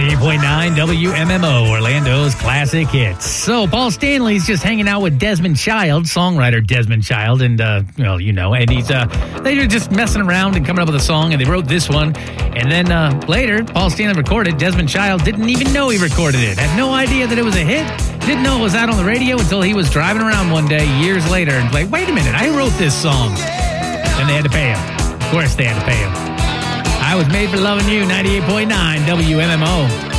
98.9 WMMO, Orlando's classic hits. So Paul Stanley's just hanging out with Desmond Child, songwriter Desmond Child, and, and he's, they were just messing around and coming up with a song, and they wrote this one. And then later, Paul Stanley recorded. Desmond Child didn't even know he recorded it, had no idea that it was a hit, didn't know it was out on the radio until he was driving around one day years later and like, wait a minute, I wrote this song. And they had to pay him. Of course they had to pay him. I Was Made for Loving You, 98.9 WMMO.